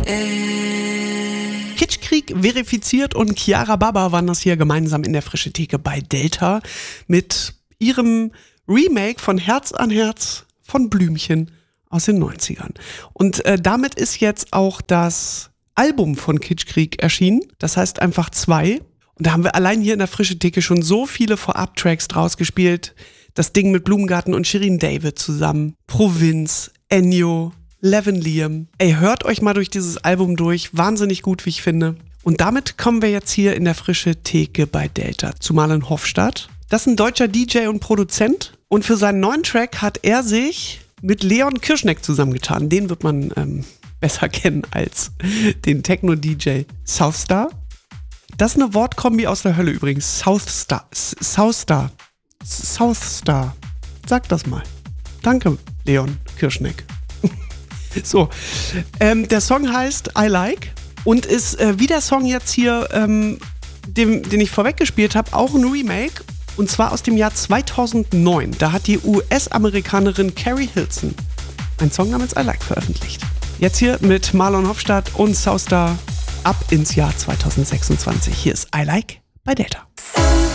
Kitschkrieg verifiziert und Chiara Baba waren das hier gemeinsam in der Frische Theke bei Delta mit ihrem Remake von Herz an Herz von Blümchen aus den 90ern. Und damit ist jetzt auch das Album von Kitschkrieg erschienen. Das heißt einfach 2. Und da haben wir allein hier in der Frische Theke schon so viele Vorab-Tracks draus gespielt. Das Ding mit Blumengarten und Shirin David zusammen. Provinz, Ennio, Levin Liam. Ey, hört euch mal durch dieses Album durch. Wahnsinnig gut, wie ich finde. Und damit kommen wir jetzt hier in der Frische Theke bei Delta zu Marlon Hofstadt. Das ist ein deutscher DJ und Produzent. Und für seinen neuen Track hat er sich mit Leon Kirschneck zusammengetan. Den wird man besser kennen als den Techno-DJ Southstar. Das ist eine Wortkombi aus der Hölle übrigens. Southstar. Sag das mal. Danke, Leon Kirschneck. So, der Song heißt I Like und ist wie der Song jetzt hier, den ich vorweg gespielt habe, auch ein Remake. Und zwar aus dem Jahr 2009. Da hat die US-Amerikanerin Carrie Hilson einen Song namens I Like veröffentlicht. Jetzt hier mit Marlon Hofstadt und Southstar ab ins Jahr 2026. Hier ist I Like bei Delta.